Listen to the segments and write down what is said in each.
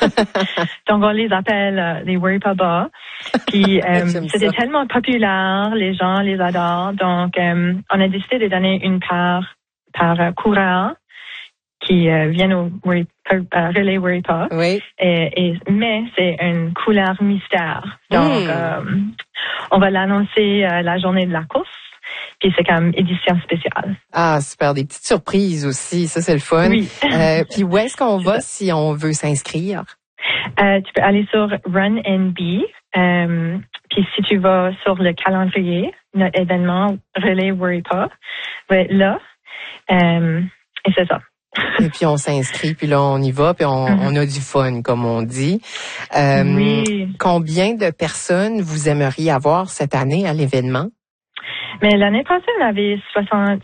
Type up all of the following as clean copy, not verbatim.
Donc, on les appelle les Worry Pas Bas. Puis, c'était tellement populaire, les gens les adorent. Donc, on a décidé de donner une part par coureur qui viennent au relais Worry Pas. Oui. Mais c'est une couleur mystère. Donc, on va l'annoncer la journée de la course. Puis c'est comme édition spéciale. Ah, super. Des petites surprises aussi. Ça, c'est le fun. Oui. Puis où est-ce qu'on va si on veut s'inscrire? Tu peux aller sur Run NB. Puis si tu vas sur le calendrier, notre événement Relais Worry Pas, va être là. Et c'est ça. Et puis on s'inscrit, puis là on y va, puis on a du fun, comme on dit. Oui. Combien de personnes vous aimeriez avoir cette année à l'événement? Mais l'année passée, on avait 75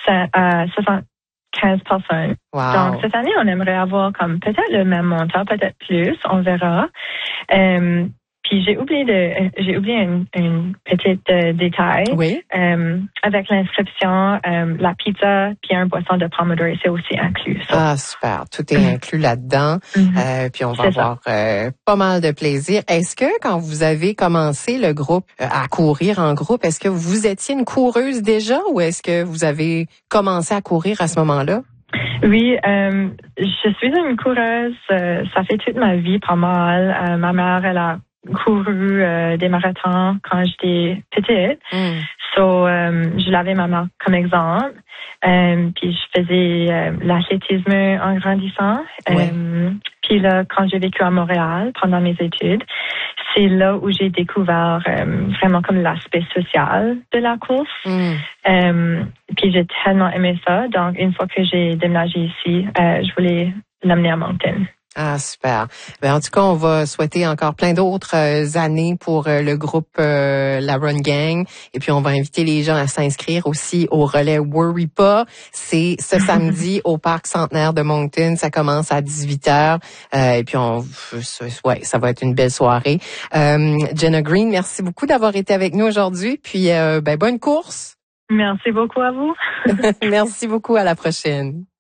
personnes. Wow. Donc cette année, on aimerait avoir comme peut-être le même montant, peut-être plus, on verra. Puis j'ai oublié une petite détail. Oui. Avec l'inscription, la pizza puis un boisson de Pomodoro, c'est aussi inclus. Ça. Ah, super. Tout est inclus là-dedans. Puis on va avoir pas mal de plaisir. Est-ce que quand vous avez commencé le groupe à courir en groupe, est-ce que vous étiez une coureuse déjà ou est-ce que vous avez commencé à courir à ce moment-là? Oui, je suis une coureuse. Ça fait toute ma vie pas mal. Ma mère, elle a couru des marathons quand j'étais petite. So, je l'avais ma mère comme exemple. Puis je faisais l'athlétisme en grandissant. Puis là, quand j'ai vécu à Montréal pendant mes études, c'est là où j'ai découvert vraiment comme l'aspect social de la course. Puis j'ai tellement aimé ça. Donc, une fois que j'ai déménagé ici, je voulais l'amener à Moncton. Ah, super. Ben, en tout cas, on va souhaiter encore plein d'autres années pour le groupe La Run Gang. Et puis, on va inviter les gens à s'inscrire aussi au relais Worry Pas. C'est ce samedi au Parc Centenaire de Moncton. Ça commence à 18h. Et puis, ça va être une belle soirée. Jenna Green, merci beaucoup d'avoir été avec nous aujourd'hui. Puis, bonne course. Merci beaucoup à vous. Merci beaucoup. À la prochaine.